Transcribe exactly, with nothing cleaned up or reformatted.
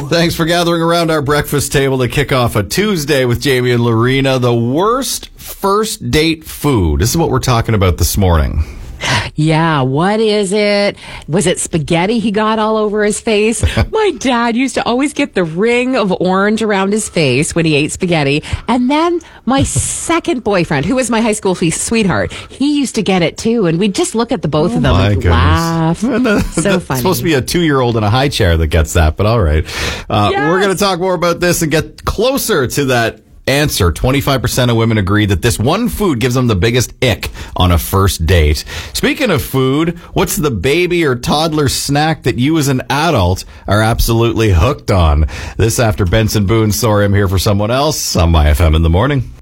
Thanks for gathering around our breakfast table to kick off a Tuesday with Jamie and Lorena. The worst first date food. This is what we're talking about this morning. Yeah, what is it? Was it spaghetti he got all over his face? My dad used to always get the ring of orange around his face when he ate spaghetti. And then my second boyfriend, who was my high school sweetheart, he used to get it too. And we'd just look at the both oh of them and goodness. laugh. That's so funny. It's supposed to be a two-year-old in a high chair that gets that, but all right. Uh, yes. We're going to talk more about this and get closer to that answer. twenty-five percent of women agree that this one food gives them the biggest ick on a first date. Speaking of food, what's the baby or toddler snack that you as an adult are absolutely hooked on? This after Benson Boone. Sorry, I'm here for someone else on My F M in the morning.